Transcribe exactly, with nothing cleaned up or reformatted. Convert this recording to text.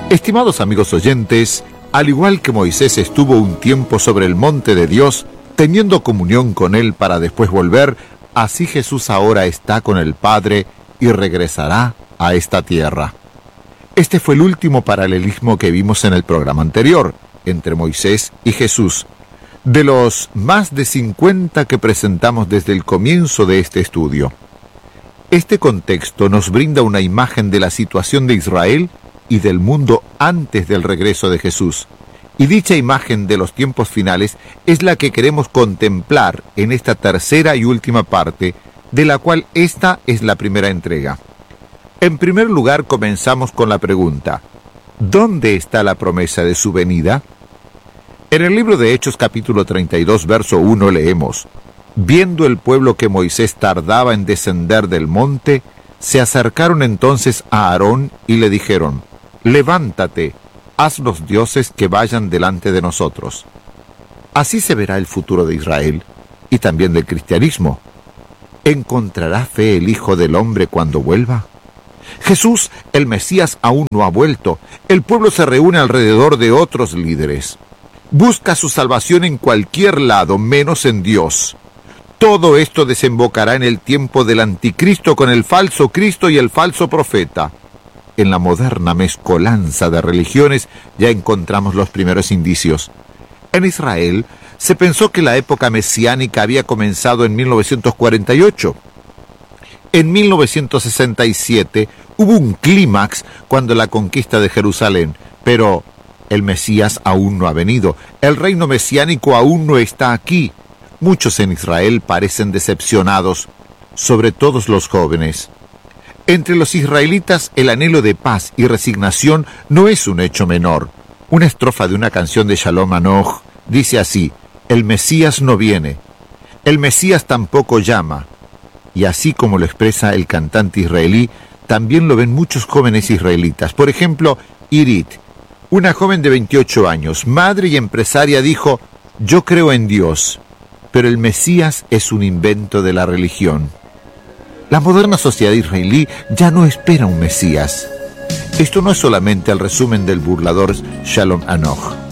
Estimados amigos oyentes, al igual que Moisés estuvo un tiempo sobre el monte de Dios, teniendo comunión con Él para después volver, así Jesús ahora está con el Padre y regresará a esta tierra. Este fue el último paralelismo que vimos en el programa anterior, entre Moisés y Jesús, de los más de cincuenta que presentamos desde el comienzo de este estudio. Este contexto nos brinda una imagen de la situación de Israel y del mundo antes del regreso de Jesús. Y dicha imagen de los tiempos finales es la que queremos contemplar en esta tercera y última parte, de la cual esta es la primera entrega. En primer lugar, comenzamos con la pregunta: ¿dónde está la promesa de su venida? En el libro de Hechos capítulo treinta y dos, verso uno leemos: viendo el pueblo que Moisés tardaba en descender del monte, se acercaron entonces a Aarón y le dijeron: levántate, haznos dioses que vayan delante de nosotros. Así se verá el futuro de Israel y también del cristianismo. ¿Encontrará fe el Hijo del Hombre cuando vuelva? Jesús, el Mesías, aún no ha vuelto. El pueblo se reúne alrededor de otros líderes. Busca su salvación en cualquier lado, menos en Dios. Todo esto desembocará en el tiempo del anticristo con el falso Cristo y el falso profeta. En la moderna mezcolanza de religiones ya encontramos los primeros indicios. En Israel se pensó que la época mesiánica había comenzado en mil novecientos cuarenta y ocho. En mil novecientos sesenta y siete hubo un clímax cuando la conquista de Jerusalén, pero el Mesías aún no ha venido. El reino mesiánico aún no está aquí. Muchos en Israel parecen decepcionados, sobre todo los jóvenes. Entre los israelitas el anhelo de paz y resignación no es un hecho menor. Una estrofa de una canción de Shalom Anoch dice así: el Mesías no viene, el Mesías tampoco llama. Y así como lo expresa el cantante israelí, también lo ven muchos jóvenes israelitas. Por ejemplo, Irit, una joven de veintiocho años, madre y empresaria, dijo: yo creo en Dios, pero el Mesías es un invento de la religión. La moderna sociedad israelí ya no espera un Mesías. Esto no es solamente el resumen del burlador Shalom Anoch.